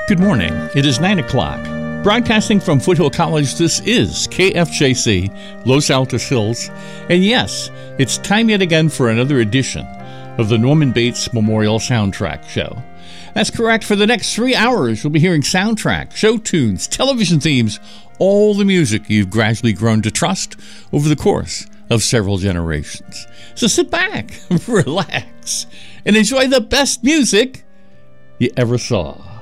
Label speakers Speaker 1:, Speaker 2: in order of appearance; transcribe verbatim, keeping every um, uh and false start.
Speaker 1: Good morning. It is nine o'clock. Broadcasting from Foothill College, this is K F J C, Los Altos Hills. And yes, it's time yet again for another edition of the Norman Bates Memorial Soundtrack Show. That's correct. For the next three hours, you'll be hearing soundtracks, show tunes, television themes, all the music you've gradually grown to trust over the course of several generations. So sit back, relax, and enjoy the best music you ever saw.